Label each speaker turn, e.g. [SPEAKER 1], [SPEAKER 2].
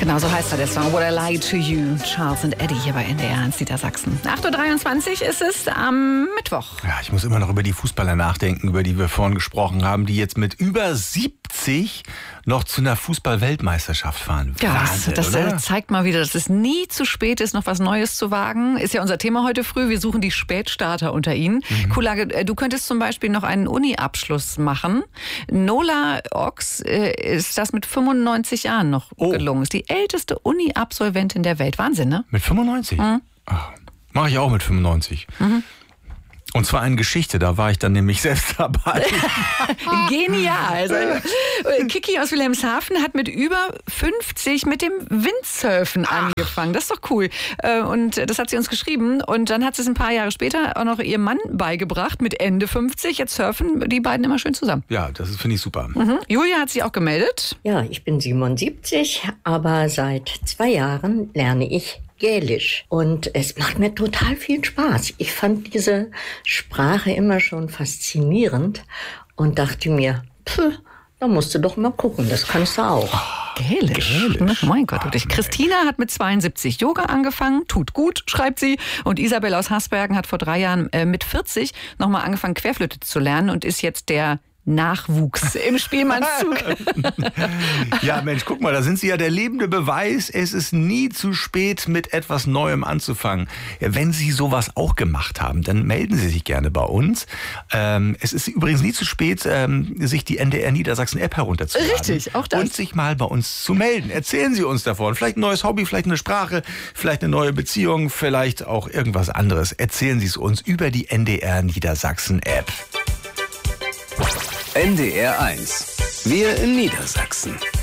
[SPEAKER 1] Genau, so heißt der Song. Would I Lie to You? Charles und Eddie hier bei NDR 1 Niedersachsen. 8.23 Uhr ist es am Mittwoch.
[SPEAKER 2] Ja, ich muss immer noch über die Fußballer nachdenken, über die wir vorhin gesprochen haben, die jetzt mit über 70 noch zu einer Fußball-Weltmeisterschaft fahren.
[SPEAKER 1] Ja,
[SPEAKER 2] Wahnsinn,
[SPEAKER 1] das
[SPEAKER 2] oder?
[SPEAKER 1] zeigt mal wieder, dass es nie zu spät ist, noch was Neues zu wagen. Ist ja unser Thema heute früh. Wir suchen die Spätstarter unter Ihnen. Kulage, du könntest zum Beispiel noch einen Uni-Abschluss machen. Nola Ox ist das mit 95 Jahren noch gelungen. Ist die älteste Uni-Absolventin der Welt. Wahnsinn, ne?
[SPEAKER 2] Mit 95? Mache ich auch mit 95. Und zwar eine Geschichte, da war ich dann nämlich selbst dabei.
[SPEAKER 1] Genial. Also, Kiki aus Wilhelmshaven hat mit über 50 mit dem Windsurfen angefangen. Das ist doch cool. Und das hat sie uns geschrieben. Und dann hat sie es ein paar Jahre später auch noch ihrem Mann beigebracht mit Ende 50. Jetzt surfen die beiden immer schön zusammen.
[SPEAKER 2] Ja, das finde ich super.
[SPEAKER 1] Julia hat sich auch gemeldet.
[SPEAKER 3] Ja, ich bin 77, aber seit 2 Jahren lerne ich Gälisch. Und es macht mir total viel Spaß. Ich fand diese Sprache immer schon faszinierend und dachte mir, da musst du doch mal gucken, das kannst du auch.
[SPEAKER 1] Gälisch. Mein Gott. Christina hat mit 72 Yoga angefangen, tut gut, schreibt sie. Und Isabel aus Hasbergen hat vor 3 Jahren mit 40 nochmal angefangen, Querflöte zu lernen und ist jetzt der Nachwuchs im Spielmannszug.
[SPEAKER 2] Ja, Mensch, guck mal, da sind Sie ja der lebende Beweis. Es ist nie zu spät, mit etwas Neuem anzufangen. Ja, wenn Sie sowas auch gemacht haben, dann melden Sie sich gerne bei uns. Es ist übrigens nie zu spät, sich die NDR Niedersachsen App herunterzuladen.
[SPEAKER 1] Richtig, auch das.
[SPEAKER 2] Und sich mal bei uns zu melden. Erzählen Sie uns davon. Vielleicht ein neues Hobby, vielleicht eine Sprache, vielleicht eine neue Beziehung, vielleicht auch irgendwas anderes. Erzählen Sie es uns über die NDR Niedersachsen App.
[SPEAKER 4] NDR 1. Wir in Niedersachsen.